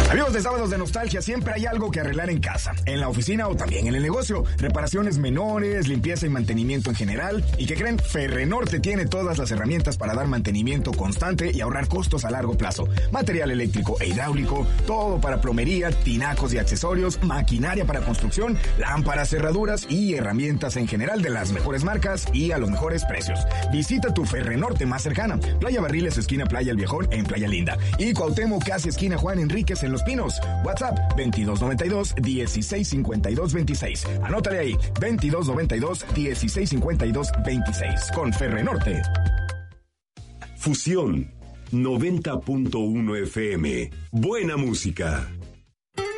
Amigos de Sábados de Nostalgia, siempre hay algo que arreglar en casa, en la oficina o también en el negocio. Reparaciones menores, limpieza y mantenimiento en general. ¿Y qué creen? Ferrenorte tiene todas las herramientas para dar mantenimiento constante y ahorrar costos a largo plazo. Material eléctrico e hidráulico, todo para plomería, tinacos y accesorios, maquinaria para construcción, lámparas, cerraduras y herramientas en general de las mejores marcas y a los mejores precios. Visita tu Ferrenorte más cercana. Playa Barriles, esquina Playa El Viejón en Playa Linda. Y Cuauhtémoc, casi esquina Juan Enríquez en Los Pinos. WhatsApp 2292-1652-26. Anótale ahí, 2292-1652-26. Con Ferrenorte. Fusión 90.1 FM. Buena música.